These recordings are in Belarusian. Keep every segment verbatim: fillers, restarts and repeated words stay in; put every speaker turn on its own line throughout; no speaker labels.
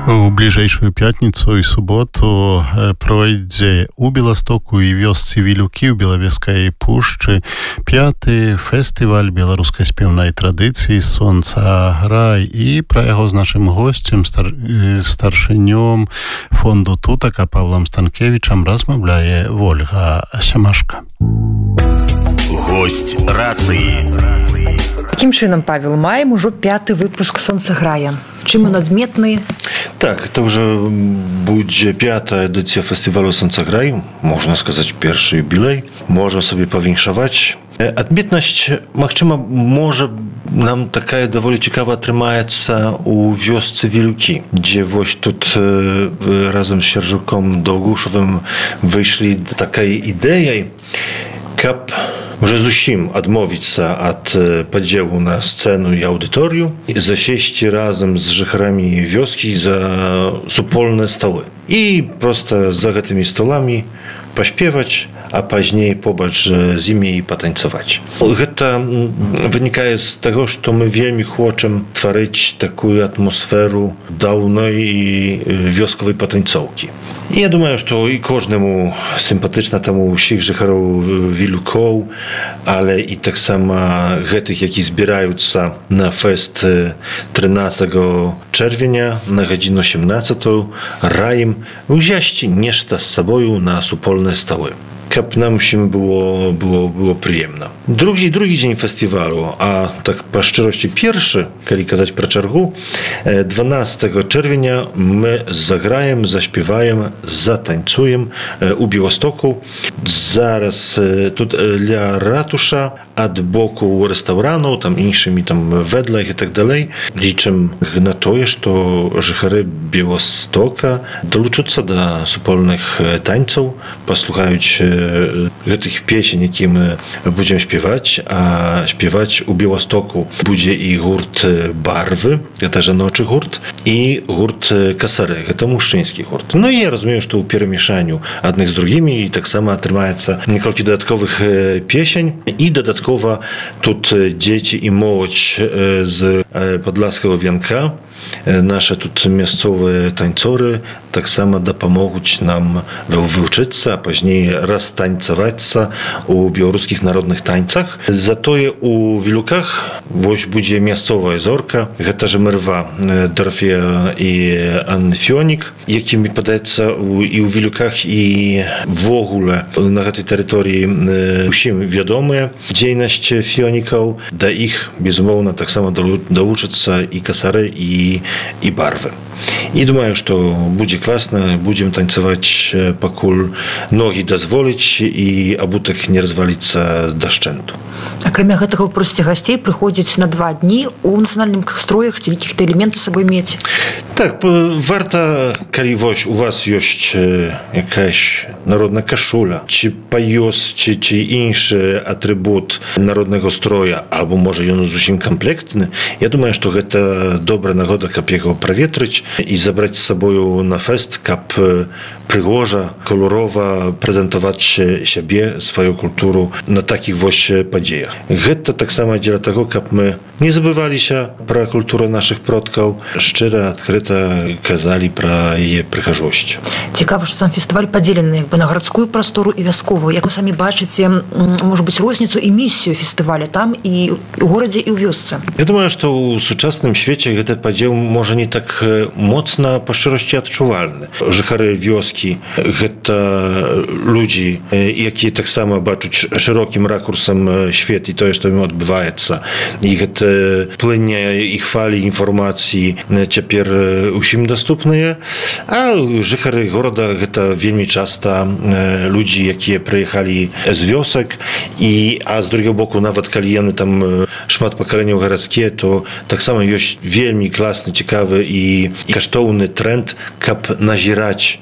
У бліжэйшую пятніцу і суботу пройдзе у Беластоку і вёсцы Вілюкі ў Белавежскай пушчы пяты фестываль беларускай спеўнай традыцыі «Сонцаграй». І пра яго з нашым госцем, стар... старшынём фонду Тутака Павлам Станкевічам размаўляе Вольга Сямашка.
Гость рацыі.
Такім чынам, Павел, маем ужо пяты выпуск «Сонцаграя». Чым ён адметны?
Так, это ўжо будзе пятая эдыцыя фестывалю «Сонцаграй». Можна сказаць, першы юбілей. Можна сабе павіншаваць. Адметнасць, магчыма, можа нам такая даволі цікава атрымаецца у вёсцы Вілюкі, дзе вось тут разам з Сяржуком Даўгушавым выйшлі такай ідэяй, каб уже зусім адмовіцца ад падзелу на сцэну і аўдыторыю і засесці разам з жыхарамі вёскі за супольныя сталы. І проста за гэтымі сталамі паспеваць, а пазней побач з імі і патанцаваць. Гэта вынікае з таго, што мы вельмі хочам стварыць такую атмасферу даўной вёскавай патанцоўкі. І я думаю, што і кожнаму сімпатычна таму ўсіх жыхароў Вілюкоў, але і таксама гэтых, які збіраюцца на фэст трынаццатага чэрвеня на гадзіну сямнаццатую, раім узясці нешта з сабою на супольныя сталы, каб нам усім было, было, было прыемна. Другі, другі дзень фестывалю, а так па шчыросці першы, калі казаць пра чаргу, дванаццатага чэрвеня мы заграем, заспяваем, затанцуем у Беластоку. Зараз тут ля ратуша, ад боку рэстаўранаў, там іншымі там ведлах і так далей. Лічым на тое, што жыхары Беластока далучацца да супольных танцаў, паслухаюць гэтых песень, які мы будзем спяваць, а спяваць у Беластоку будзе і гурт «Барвы», гэта жаночы гурт, і гурт «Касары», гэта мужчынскі гурт. Ну і я разумею, што ў перамешанню адных з другімі і таксама атрымаецца некалькі дадатковых песень, і дадаткова тут дзеці і моладзь з падласкага вянка, нашы тут мясцовыя танцоры таксама дапамогуць нам вывучыцца, а пазней растанцавацца у беларускіх народных танцах. Затое у Вілюках вось будзе мясцовая зорка, гэта ж Мырва Дорофея і Анна Фёнік, якімі падаецца і ў Вілюках і ввогуле на гэтай тэрыторыі усім вядомая дзейнасць фёнікаў, да іх безумоўна таксама далучацца і касары і і барвы. І думаю, што будзе класна, будзем танцаваць пакуль ногі дазволіць і абутак не разваліцца дашчэнту.
Акрамя гэтага, проста гасцей прыходзяць на два дні у нацыянальных строях ці якіх-то элементы сабой мець.
Так, варта, калі вось у вас ёсць якась народная кашуля, ці паёс, ці, ці іншы атрыбут народнага строя, або, можа, ён зусім камплектны, я думаю, што гэта добрая нагода, каб яго праветрыць і забраць з сабою на фэст, каб прыгожа, калурова прэзентаваць сябе, сваю культуру на такіх вось падзеях. Гэта таксама дзеля таго, каб мы не забываліся пра культуру нашых продкаў, шчыра, адкрыта казалі пра яе прыгажосць.
Цікава, што сам фестываль падзелены як бы на гарадскую прастору і вясковую. Як вы самі бачыце, можа быць, розніцу і місію фестываля там і ў горадзе, і ў вёсцы?
Я думаю, што ў сучасным свеце гэты падзел можа не так моцна па шчырасці адчувальны. Жыхары вёскі — гэта людзі, якія таксама бачуць шырокім ракурсам свет і тое, што ім адбываецца. І гэта плыня іх фалі інфармацыі цяпер усім даступныя. А жыхары горада — гэта вельмі часта людзі, якія прыехалі з вёсак. І, а з другого боку, нават калі яны там шмат пакаленняў гарадскія, то таксама ёсць вельмі класны, цікавы і каштоўны тренд, каб назіраць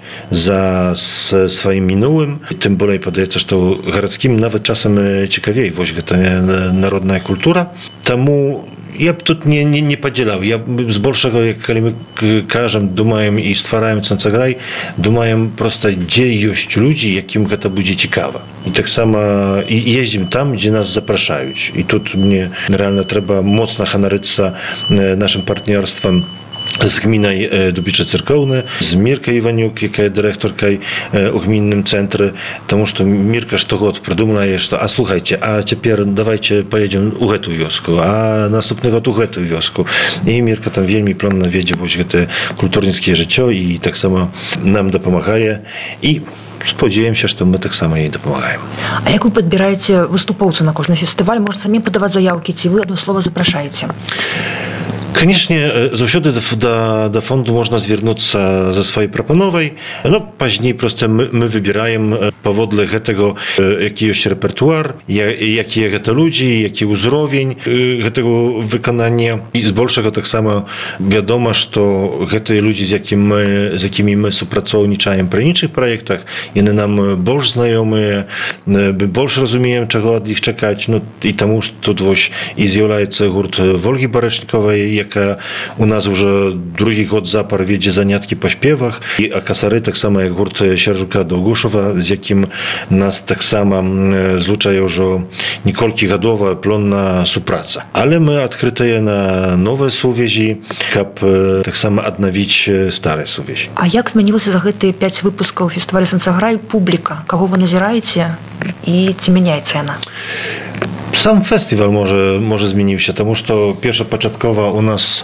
за сваім мінулым. Тым болей падаецца, што гарадскім нават часам цікавей вось гэта народная культура. Таму я б тут не, не, не падзяляў. Я збольшага, як калі мы кажам, думаем і ствараем «Сонцаграй», думаем проста, дзе ёсць людзі, якім гэта будзе цікава. І таксама і ездзім там, дзе нас запрашаюць. І тут мне рэальна трэба моцна ганарыцца нашым партнёрствам z gminej Dubicze Cerkowne, z Mirką Iwaniuk, jaka jest dyrektorką u gminnym centrum, потому что Mirka штогод придумала, что, а слухайте, а теперь давайте поедем у эту wiosku, a następny rok u эту wiosku. I Mirka tam wielmi plonno wiedzie, bo te kulturnickie życie i tak samo nam dopomagaje i spodziewam się, że my tak samo jej dopomagaємо.
А як ви підбираєте виступовців на кожний фестиваль? Може самі подавати заявки, чи ви одно слово запрошаєте?
Конечно, zawsze do, do, do fondu można zwiercić ze swojej proponowej. No, później proste my, my wybieramy powodle tego jakiegoś repertuar, jakie jest te ludzi, jaki uzrowień tego wykonania. I z большego tak samo wiadomo, że te ludzie, z, jakim my, z jakimi my współpracujemy przy innych projektach, one nam больше znajome, больше rozumieją, czego od nich czekać. No i temu тут właśnie i zjawiaється gurt Wolgi Baresznikowej, jaka u nas już drugi rok zapar wiedzie zaniatki po śpiewach, i a Kasary tak samo jak gurt Sierżuka Dołguszowa, z jakim nas tak samo zlucza już nikolki gadowa plonna współpraca. Ale my odkryte na nowe słowiezi, kap tak samo odnowić stare słowiezi.
А як змянілася за гэтыя пяць выпускаў фестываля «Сонцаграй» публіка? Каго вы назіраеце і ці мяняецца яна?
Sam festiwal może, może zmienił się, потому что pierwszopoczątkowo u nas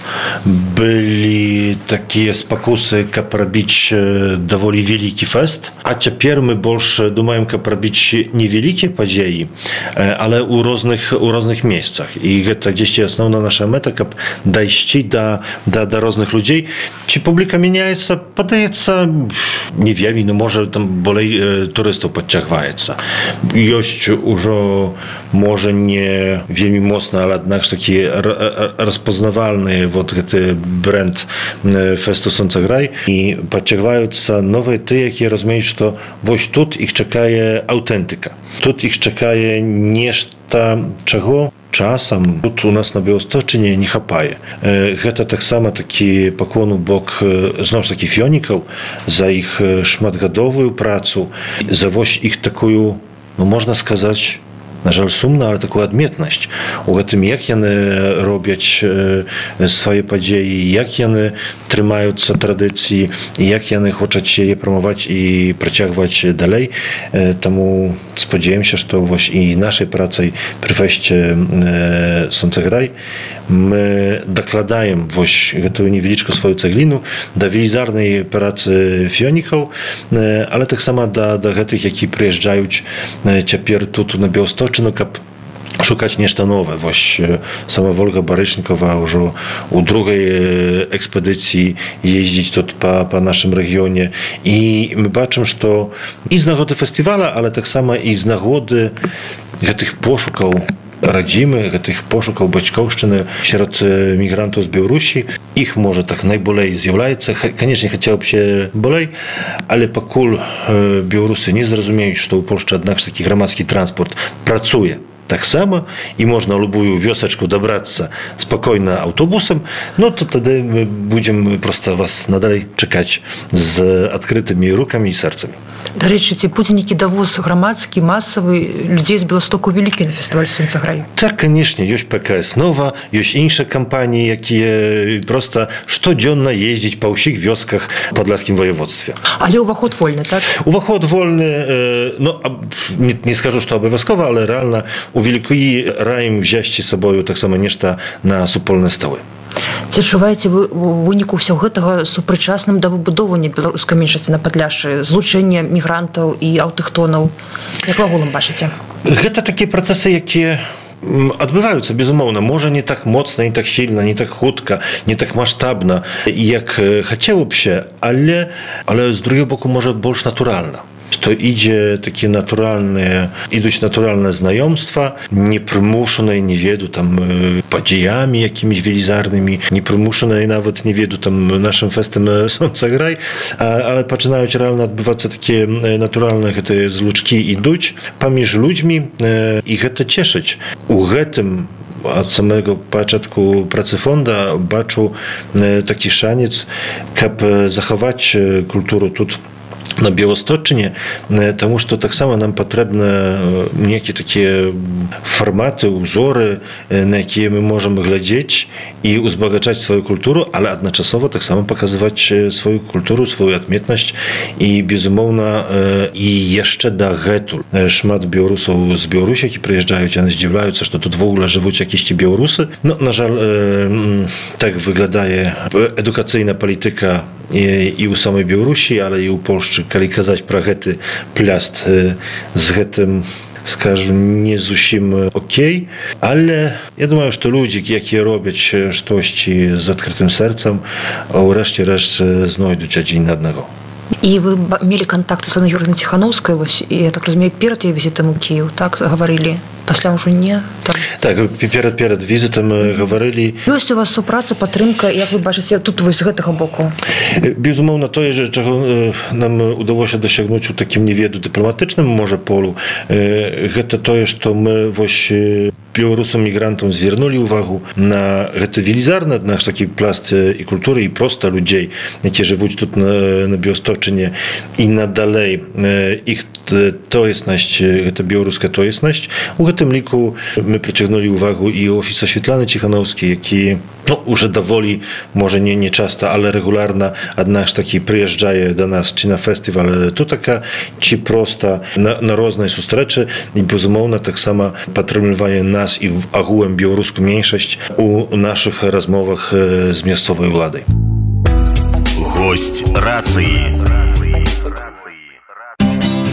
byli takie spokusy, jak robić dowoli wielki fest, a teraz my больше думаем, jak robić niewielkie podzieje, ale u różnych, u różnych miejscach. I to gdzieś jest основna nasza meta, jak dojść do, do, do różnych ludzi. Czy publika zmienia się? Podaje się, nie wiem, no może tam bolej turystów podciągaється. Jest już może nie wielmi mocno, ale jednak taki rozpoznawalny вот ten brand festu Сонцаграй i podciągają nowe te, jakie rozumieją, że właśnie tu ich czeka autentyka. Tu ich czeka nieszta czego czasem tu u nas na Białostoczynie nie chapaje. To tak samo taki pokłon u bok znów taki fioników za ich szmatgadową pracę, za właśnie ich taką, no można сказать, na żal sumna, ale taką odmietność u tym, jak one robią swoje podzieje, jak one trzymają się tradycji, jak one chcą je promować i przeciągać dalej. Temu spodziewam się, że to właśnie i naszej pracy przy feście Сонцаграй my dokładamy właśnie tę niewielką swoją ceglinu do велизарnej pracy fioników, ale tak samo do, do tych, jakie przyjeżdżają teraz tu na Białostoczynę, aby szukać nieszta nowe. Właśnie sama Wolga Baresznikowa już u drugiej ekspedycji jeździć tu po, po naszym regionie i my baczymy, że to i z nagody festiwala, ale tak samo i z nagody tych poszukał radzimy, tych poszukał Baćkowszczyny wśród migrantów z Białorusi. Ich może tak najbolej zjawiaється. Koniecznie chciałoby się bolej, ale покуль Białorusy nie zrozumieją, że u Polski jednak taki громадский transport pracuje tak samo i można любую wioseczkę dobrać spokojnie autobusem, no to wtedy my będziemy prosto was nadal czekać z odkrytymi rukami i sercami.
До речі, ці будзе нейкі давоз грамадскі, масавы людзей з Беластоку вялікі на фестываль «Сонцаграй»?
Так, конечно, есть ПКС Нова, есть іншыя кампаніі, якія просто штодзённа ездзяць па ўсіх вёсках ў Падляшскім воеводстве.
Але ўваход вольны, так?
Уваход вольны, ну, не, не скажу, што абавязкова, але рэальна у Великої раім взяць з сабою таксама нешта на супольныя сталы.
Ці адчуваеце вы у выніку ўсяго гэтага супрычасным да выбудоўвання беларускай меншасці на Падляшшы, злучэння мігрантаў і аўтахтонаў? Як вы агулам бачыце?
Гэта такія працэсы, якія адбываюцца, безумоўна. Можа, не так моцна, не так сильна, не так хутка, не так маштабна, як хацело б się, ale, ale z drugiego boku może больш натуральна. To idzie takie naturalne, idą naturalne znajomstwa, nieprzymuszone, nie wiedu tam podziejami jakimiś велизарnymi, nieprzymuszone nawet nie wiedu tam naszym festem Сонцаграй, ale zaczynają realnie odbywać się takie naturalne te zluczki i duć pomiędzy ludźmi i to cieszyć. U tym od samego początku pracy fonda baczył taki szaniec, aby zachować kulturę tu на Белосточине, потому что так само нам потребны некие такие форматы, узоры, на которые мы можем глядеть и узбагачать свою культуру, але одночасово так само показывать свою культуру, свою отметность и, безумовно, и еще до гэту. Шмат белорусов с Беларуси, которые приезжают, они здивляются, что тут в ogóle живут якісь белорусы. Но, на жаль, так выглядает эдукационная политика і, і ў самай Беларусі, але і ў Польшчы, калі казаць пра гэты пляст з гэтым, скажем, не зусім окей, але я думаю, што людзі, якія робяць штосьці з адкрытым сэрцам, ўрэшце рэшт знойдуць адзін аднаго.
І вы мелі контакты з Анной Юрьевной Ціхановскай, вось, і я так разумею, перад яе візітам у Кіев, так гаварылі? Пасля ўжо не? Там.
Так, перад, перад візітам гаварылі.
Ёсць у вас супраца, падтрымка, як вы бачыце, тут вось з гэтага боку?
Безумоўна, тое, чаго нам удалося дасягнуць у такім неведу дыпламатычным, можа, полу, гэта тое, што мы вось беларусам-мігрантам звярнулі ўвагу на гэта велізарны наш такі пласт і культуры, і проста людзей, якія жывуць тут на, на Беласточыне, і надалей іх тоеснасць, гэта беларуская тоеснасць. У гэтым ліку мы прыцягнулі ўвагу і офіса Святланы Ціхановскай, які, ну, уже даволі, можа, не, не часта, але регулярна аднак такі прыязджае да нас ці на фестываль Тутака, ці проста на, на розныя сустрэчы, і, безумоўна, таксама падтрымлівае нас і агулам беларускую меншасць у нашых размовах з мясцовай уладай.
Гость рацыі.